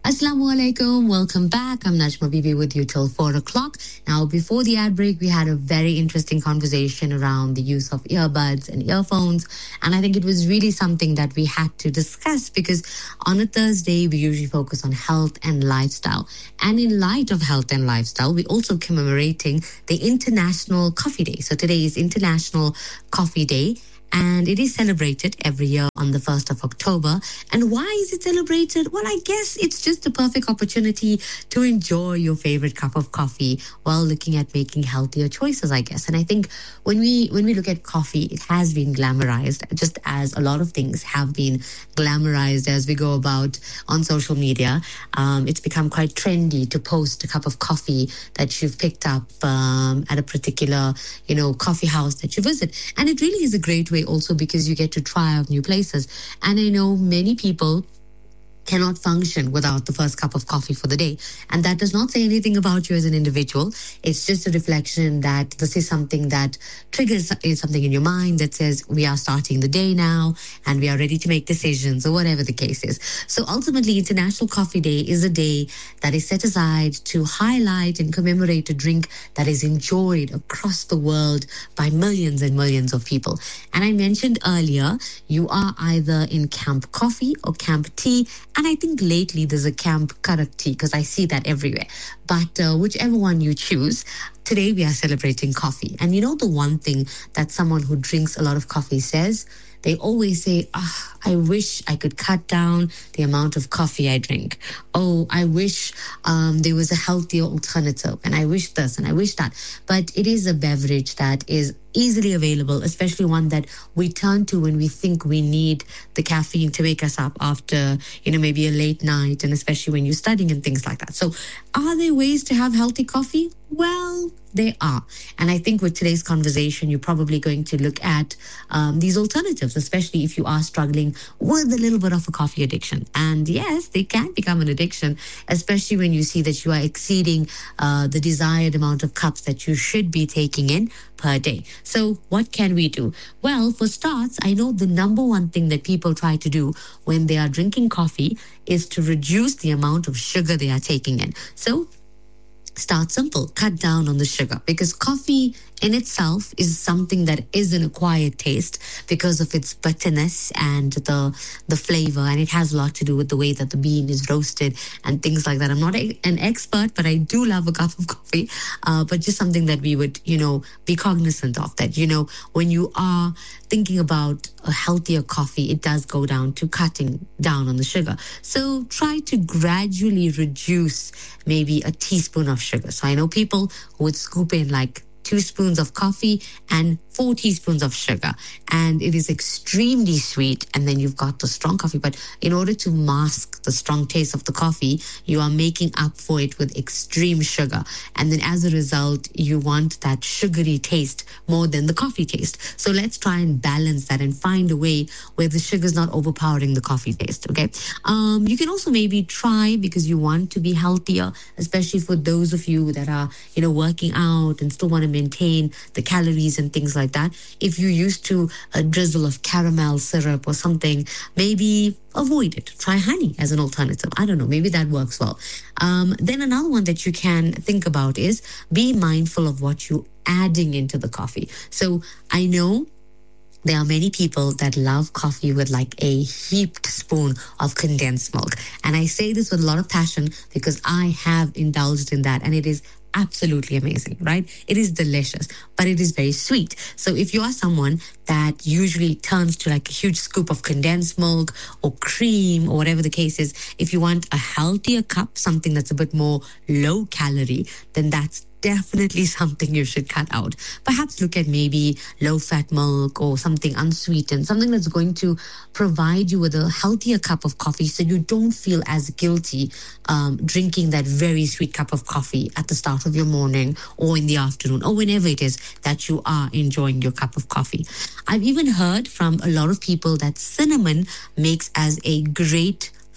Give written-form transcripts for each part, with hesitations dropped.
Assalamu alaikum. Welcome back. I'm Najma Bibi with you till 4 o'clock. Now, before the ad break, we had a very interesting conversation around the use of earbuds and earphones. And I think it was really something that we had to discuss because on a Thursday, we usually focus on health and lifestyle. And in light of health and lifestyle, we're also commemorating the International Coffee Day. So today is International Coffee Day. And it is celebrated every year on the 1st of October. And why is it celebrated? Well, I guess it's just a perfect opportunity to enjoy your favorite cup of coffee while looking at making healthier choices, I guess. And I think when we look at coffee, it has been glamorized, just as a lot of things have been glamorized as we go about on social media. It's become quite trendy to post a cup of coffee that you've picked up at a particular, coffee house that you visit. And it really is a great way also because you get to try out new places. And I know many people cannot function without the first cup of coffee for the day. And that does not say anything about you as an individual. It's just a reflection that this is something that triggers something in your mind that says we are starting the day now and we are ready to make decisions or whatever the case is. So ultimately, International Coffee Day is a day that is set aside to highlight and commemorate a drink that is enjoyed across the world by millions and millions of people. And I mentioned earlier, you are either in Camp Coffee or Camp Tea. And I think lately there's a Camp Karak tea because I see that everywhere. But whichever one you choose, today we are celebrating coffee. And you know the one thing that someone who drinks a lot of coffee says? They always say, I wish I could cut down the amount of coffee I drink. Oh, I wish there was a healthier alternative. And I wish this and I wish that. But it is a beverage that is easily available, especially one that we turn to when we think we need the caffeine to wake us up after, maybe a late night, and especially when you're studying and things like that. So are there ways to have healthy coffee? Well, they are. And I think with today's conversation, you're probably going to look at these alternatives, especially if you are struggling with a little bit of a coffee addiction. And yes, they can become an addiction, especially when you see that you are exceeding the desired amount of cups that you should be taking in per day. So what can we do? Well, for starts, I know the number one thing that people try to do when they are drinking coffee is to reduce the amount of sugar they are taking in. So start simple, cut down on the sugar, because coffee in itself is something that is an acquired taste because of its bitterness and the flavor, and it has a lot to do with the way that the bean is roasted and things like that. I'm not an expert, but I do love a cup of coffee, but just something that we would, be cognizant of, that, when you are thinking about a healthier coffee, it does go down to cutting down on the sugar. So try to gradually reduce maybe a teaspoon of sugar. So I know people who would scoop in like 2 spoons of coffee and 4 teaspoons of sugar, and it is extremely sweet. And then you've got the strong coffee, but in order to mask the strong taste of the coffee, you are making up for it with extreme sugar, and then as a result you want that sugary taste more than the coffee taste. So let's try and balance that and find a way where the sugar is not overpowering the coffee taste. Okay, you can also maybe try, because you want to be healthier, especially for those of you that are working out and still want to maintain the calories and things like that. If you used to a drizzle of caramel syrup or something, maybe avoid it. Try honey as an alternative. I don't know, maybe that works well. Then another one that you can think about is be mindful of what you're adding into the coffee. So I know there are many people that love coffee with like a heaped spoon of condensed milk. And I say this with a lot of passion because I have indulged in that, and it is absolutely amazing, right? It is delicious, but it is very sweet. So if you are someone that usually turns to like a huge scoop of condensed milk or cream or whatever the case is, if you want a healthier cup, something that's a bit more low calorie, then that's definitely something you should cut out. Perhaps look at maybe low-fat milk or something unsweetened, something that's going to provide you with a healthier cup of coffee so you don't feel as guilty drinking that very sweet cup of coffee at the start of your morning or in the afternoon or whenever it is that you are enjoying your cup of coffee. I've even heard from a lot of people that cinnamon makes as a great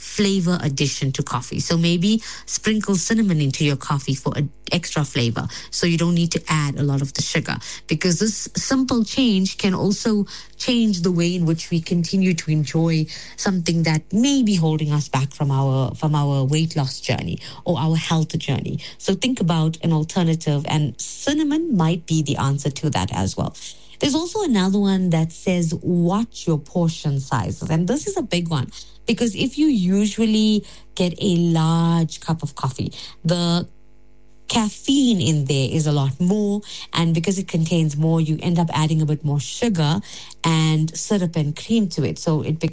flavor addition to coffee. So maybe sprinkle cinnamon into your coffee for extra flavor, so you don't need to add a lot of the sugar, because this simple change can also change the way in which we continue to enjoy something that may be holding us back from our weight loss journey or our health journey. So think about an alternative, and cinnamon might be the answer to that as well. There's also another one that says watch your portion sizes. And this is a big one, because if you usually get a large cup of coffee, the caffeine in there is a lot more, and because it contains more, you end up adding a bit more sugar and syrup and cream to it, so it becomes